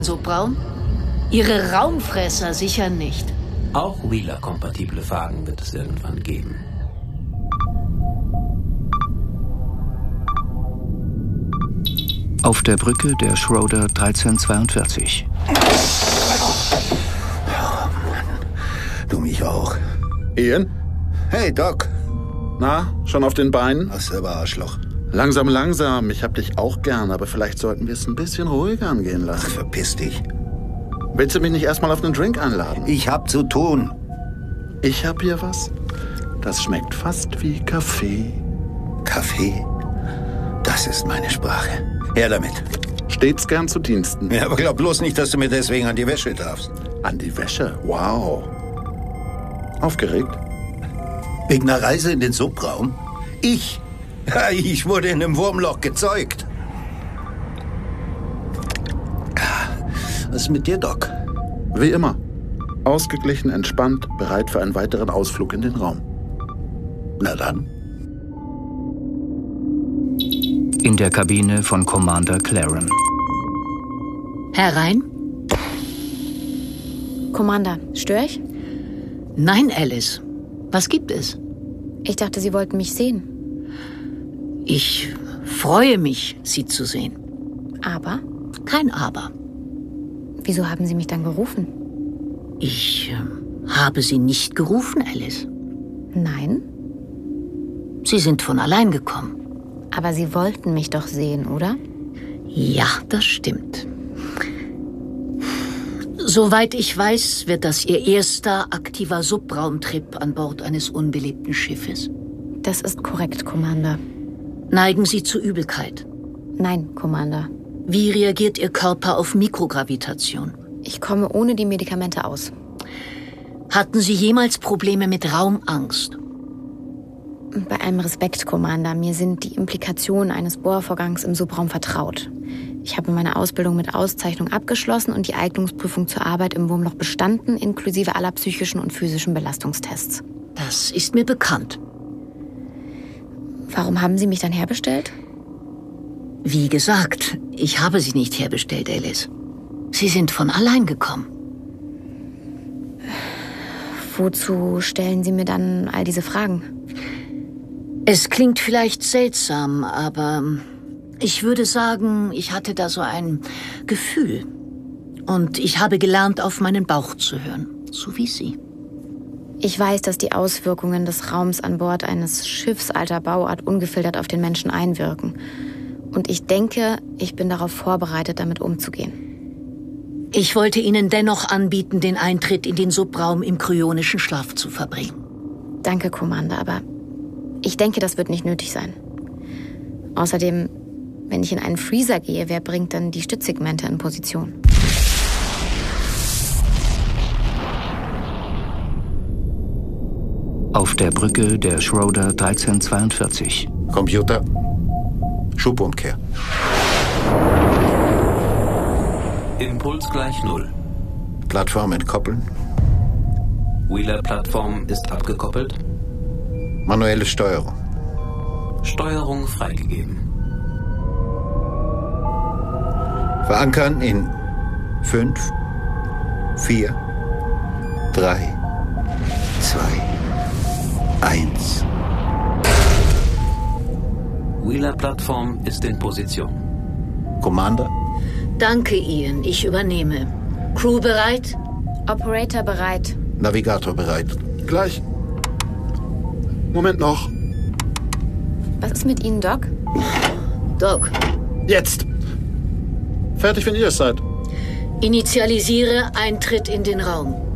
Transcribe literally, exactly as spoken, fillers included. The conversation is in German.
Subraum? Ihre Raumfresser sicher nicht. Auch Wheeler-kompatible Wagen wird es irgendwann geben. Auf der Brücke der Schroeder dreizehn zweiundvierzig. Ja, Mann. Du mich auch. Ian? Hey, Doc. Na, schon auf den Beinen? Was selber Arschloch. Langsam, langsam. Ich hab dich auch gern, aber vielleicht sollten wir es ein bisschen ruhiger angehen lassen. Ach, verpiss dich. Willst du mich nicht erstmal auf einen Drink einladen? Ich hab zu tun. Ich hab hier was. Das schmeckt fast wie Kaffee. Kaffee? Das ist meine Sprache. Her damit. Stets gern zu Diensten. Ja, aber glaub bloß nicht, dass du mir deswegen an die Wäsche darfst. An die Wäsche? Wow. Aufgeregt? Wegen einer Reise in den Subraum? Ich? Ja, ich wurde in einem Wurmloch gezeugt. Was ist mit dir, Doc? Wie immer. Ausgeglichen, entspannt, bereit für einen weiteren Ausflug in den Raum. Na dann. In der Kabine von Commander Claren. Herein? Commander, störe ich? Nein, Alice. Was gibt es? Ich dachte, Sie wollten mich sehen. Ich freue mich, Sie zu sehen. Aber? Kein Aber. Wieso haben Sie mich dann gerufen? Ich äh, habe Sie nicht gerufen, Alice. Nein. Sie sind von allein gekommen. Aber Sie wollten mich doch sehen, oder? Ja, das stimmt. Soweit ich weiß, wird das Ihr erster aktiver Subraumtrip an Bord eines unbelebten Schiffes. Das ist korrekt, Commander. Neigen Sie zu Übelkeit? Nein, Commander. Wie reagiert Ihr Körper auf Mikrogravitation? Ich komme ohne die Medikamente aus. Hatten Sie jemals Probleme mit Raumangst? Bei allem Respekt, Commander, mir sind die Implikationen eines Bohrvorgangs im Subraum vertraut. Ich habe meine Ausbildung mit Auszeichnung abgeschlossen und die Eignungsprüfung zur Arbeit im Wurmloch bestanden, inklusive aller psychischen und physischen Belastungstests. Das ist mir bekannt. Warum haben Sie mich dann herbestellt? Wie gesagt, ich habe Sie nicht herbestellt, Alice. Sie sind von allein gekommen. Wozu stellen Sie mir dann all diese Fragen? Es klingt vielleicht seltsam, aber ich würde sagen, ich hatte da so ein Gefühl. Und ich habe gelernt, auf meinen Bauch zu hören, so wie Sie. Ich weiß, dass die Auswirkungen des Raums an Bord eines Schiffs alter Bauart ungefiltert auf den Menschen einwirken. Und ich denke, ich bin darauf vorbereitet, damit umzugehen. Ich wollte Ihnen dennoch anbieten, den Eintritt in den Subraum im kryonischen Schlaf zu verbringen. Danke, Commander, aber ich denke, das wird nicht nötig sein. Außerdem, wenn ich in einen Freezer gehe, wer bringt dann die Stützsegmente in Position? Auf der Brücke der Schroeder dreizehn zweiundvierzig. Computer. Schubumkehr. Impuls gleich null. Plattform entkoppeln. Wheeler-Plattform ist abgekoppelt. Manuelle Steuerung. Steuerung freigegeben. Verankern in fünf, vier, drei, zwei, eins. Wheeler-Plattform ist in Position. Commander? Danke, Ian. Ich übernehme. Crew bereit? Operator bereit. Navigator bereit. Gleich. Moment noch. Was ist mit Ihnen, Doc? Doc. Jetzt. Fertig, wenn ihr es seid. Initialisiere Eintritt in den Raum.